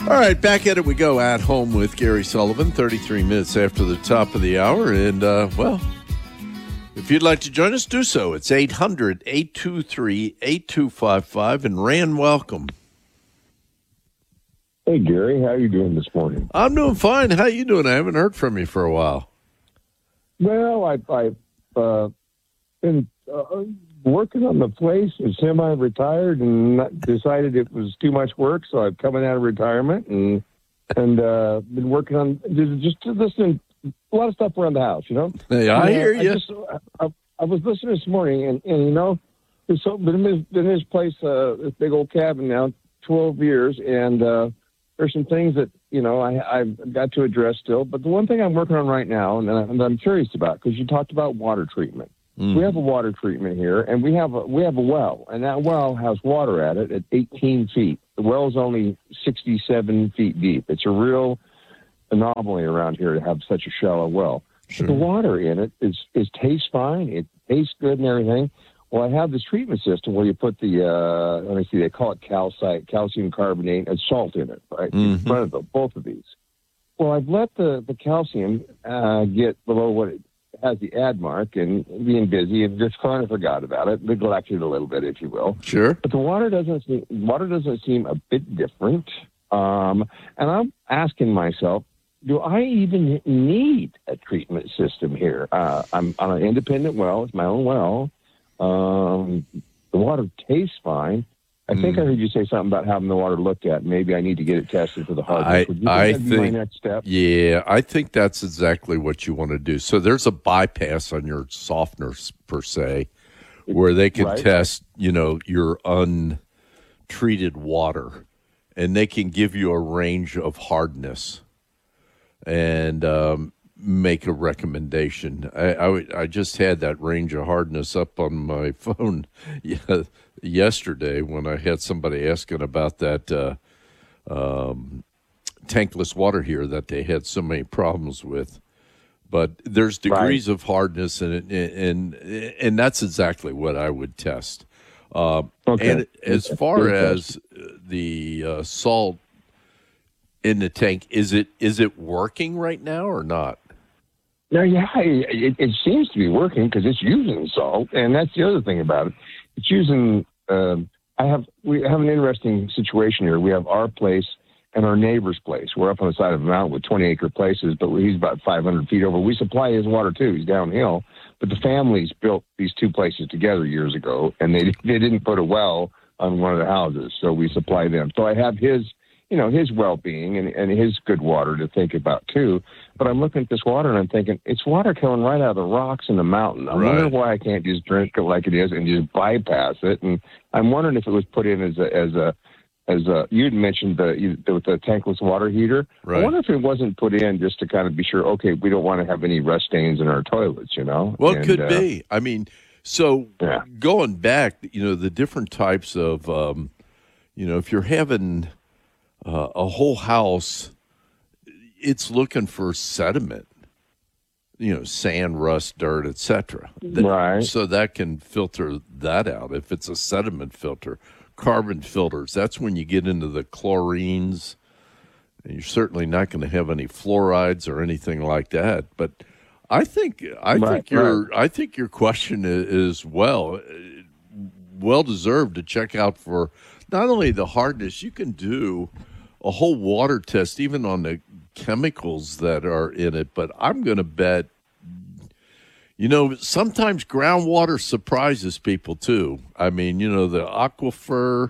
All right, back at it we go at home with Gary Sullivan, 33 minutes after the top of the hour. And, well, if you'd like to join us, do so. It's 800-823-8255. And Rand, welcome. Hey, Gary, how are you doing this morning? I'm doing fine. How you doing? I haven't heard from you for a while. Well, I've been working on the place, semi-retired, and decided it was too much work, so I'm coming out of retirement and been working on just listening a lot of stuff around the house, you know? Hey, I hear you. I was listening this morning, and you know, been in his place, this big old cabin now, 12 years, and there's some things that, you know, I've got to address still. But the one thing I'm working on right now, and I'm curious about, because you talked about water treatment. We have a water treatment here, and we have a well, and that well has water at it at 18 feet. The well is only 67 feet deep. It's a real anomaly around here to have such a shallow well. Sure. But the water in it is tastes fine. It tastes good and everything. Well, I have this treatment system where you put the let me see, they call it calcite, calcium carbonate, and salt in it, right? In front of both of these. Well, I've let the calcium get below what it has the ad mark, and being busy and just kind of forgot about it, neglected a little bit, if you will. Sure. But the water doesn't seem a bit different. And I'm asking myself, do I even need a treatment system here? I'm on an independent well. It's my own well. The water tastes fine. I think I heard you say something about having the water looked at. Maybe I need to get it tested for the hardness. Would you think that'd be my next step? Yeah, I think that's exactly what you want to do. So there's a bypass on your softeners, per se, where they can test, you know, your untreated water, and they can give you a range of hardness and make a recommendation. I just had that range of hardness up on my phone yesterday when I had somebody asking about that tankless water here that they had so many problems with. But there's degrees of hardness in it, and that's exactly what I would test. And as far as the salt in the tank, is it working right now or not? No, yeah, it seems to be working because it's using salt, and that's the other thing about it. It's using. We have an interesting situation here. We have our place and our neighbor's place. We're up on the side of a mountain with 20-acre places, but he's about 500 feet over. We supply his water too. He's downhill, but the families built these two places together years ago, and they didn't put a well on one of the houses, so we supply them. So I have his well-being and his good water to think about too. But I'm looking at this water and I'm thinking, it's water coming right out of the rocks in the mountain. I wonder why I can't just drink it like it is and just bypass it. And I'm wondering if it was put in as a you'd mentioned with the tankless water heater. Right. I wonder if it wasn't put in just to kind of be sure, okay, we don't want to have any rust stains in our toilets, you know? Well, it could be. I mean, so going back, you know, the different types of, you know, if you're having a whole house, it's looking for sediment, you know, sand, rust, dirt, etc. Right. So that can filter that out. If it's a sediment filter, carbon filters, that's when you get into the chlorines. And you're certainly not going to have any fluorides or anything like that. But I think your question is well deserved to check out for not only the hardness. You can do a whole water test, even on the chemicals that are in it. But I'm going to bet, you know, sometimes groundwater surprises people too. I mean, you know, the aquifer,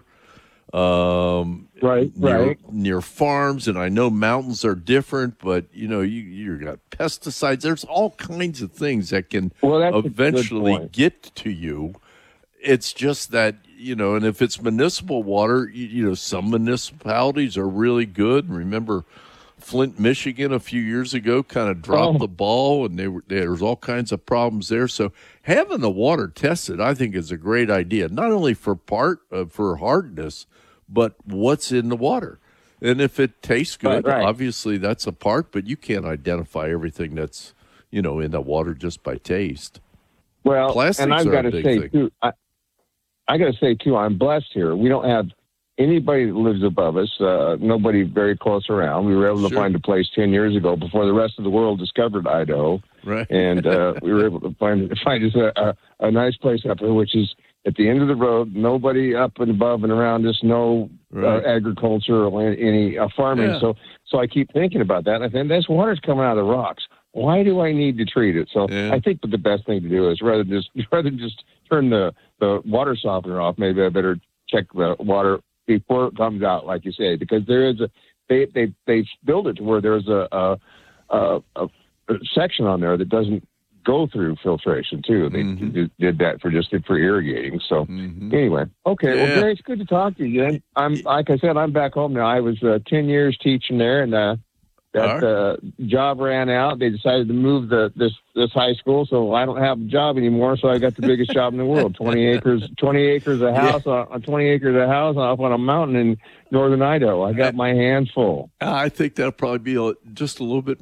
near farms, and I know mountains are different, but you know, you got pesticides. There's all kinds of things that can eventually get to you. It's just that, you know, and if it's municipal water, you know, some municipalities are really good. Remember Flint, Michigan, a few years ago, kind of dropped the ball, and there was all kinds of problems there. So having the water tested, I think, is a great idea, not only for hardness, but what's in the water. And if it tastes good, obviously that's a part, but you can't identify everything that's, you know, in the water just by taste. Well, plastics and I've got to say, too, I got to say, too, I'm blessed here. We don't have anybody that lives above us, nobody very close around. We were able to find a place 10 years ago before the rest of the world discovered Idaho. Right. And we were able to find us a nice place up there, which is at the end of the road, nobody up and above and around us, no agriculture or any farming. Yeah. So I keep thinking about that. And I think this water's coming out of the rocks. Why do I need to treat it? So I think that the best thing to do is rather than just turn the water softener off, maybe I better check the water before it comes out, like you say, because there is they build it to where there's a section on there that doesn't go through filtration too. They did that for irrigating. So anyway, okay. Well, Gary, it's good to talk to you again. Like I said, I'm back home now. I was 10 years teaching there, and that job ran out. They decided to move this high school, so I don't have a job anymore. So I got the biggest job in the world: 20 acres of house, 20 acres of house up on a mountain in northern Idaho. I got my hands full. I think that'll probably be just a little bit